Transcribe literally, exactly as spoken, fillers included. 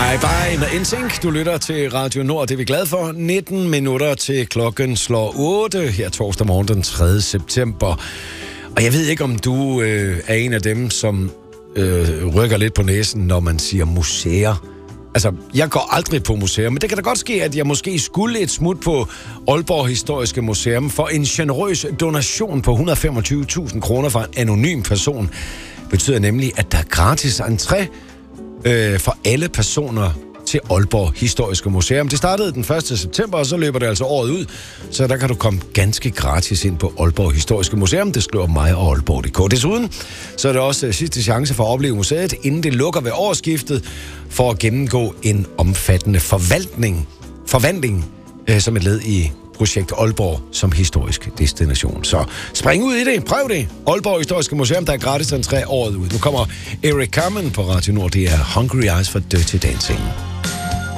Bye bye med N Sync. Du lytter til Radio Nord, det er vi glade for. nitten minutter til klokken slår otte her torsdag morgen den tredje september. Og jeg ved ikke, om du øh, er en af dem, som øh, rykker lidt på næsen, når man siger museer. Altså, jeg går aldrig på museer, men det kan da godt ske, at jeg måske skulle et smut på Aalborg Historiske Museum for en generøs donation på et hundrede og femogtyve tusind kroner fra en anonym person. Det betyder nemlig, at der er gratis entré øh, for alle personer til Aalborg Historiske Museum. Det startede den første september, og så løber det altså året ud, så der kan du komme ganske gratis ind på Aalborg Historiske Museum. Det skriver mig og Aalborg punktum d k. Desuden så er det også sidste chance for at opleve museet, inden det lukker ved årsskiftet, for at gennemgå en omfattende forvaltning, forvandling øh, som et led i projekt Aalborg som historisk destination. Så spring ud i det, prøv det. Aalborg Historiske Museum, der er gratis entré året ud. Nu kommer Eric Carmen på Radio Nord, det er Hungry Eyes for Dirty Dancing.